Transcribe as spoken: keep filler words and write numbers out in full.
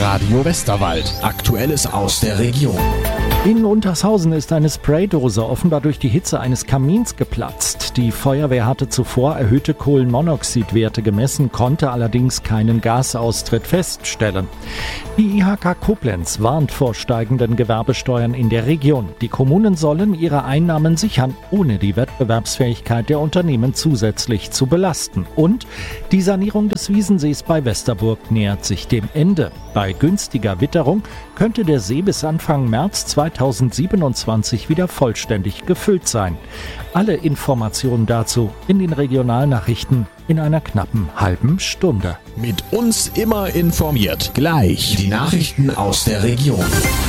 Radio Westerwald. Aktuelles aus der Region. In Untershausen ist eine Spraydose offenbar durch die Hitze eines Kamins geplatzt. Die Feuerwehr hatte zuvor erhöhte Kohlenmonoxidwerte gemessen, konnte allerdings keinen Gasaustritt feststellen. Die I H K Koblenz warnt vor steigenden Gewerbesteuern in der Region. Die Kommunen sollen ihre Einnahmen sichern, ohne die Wettbewerbsfähigkeit der Unternehmen zusätzlich zu belasten. Und die Sanierung des Wiesensees bei Westerburg nähert sich dem Ende. Bei günstiger Witterung könnte der See bis Anfang März zweitausendsiebenundzwanzig wieder vollständig gefüllt sein. Alle Informationen dazu in den Regionalnachrichten in einer knappen halben Stunde. Mit uns immer informiert. Gleich die Nachrichten aus der Region.